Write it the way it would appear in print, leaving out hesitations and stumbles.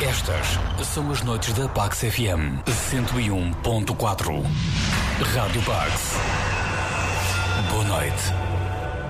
Estas são as noites da Pax FM 101.4. Rádio Pax. Boa noite.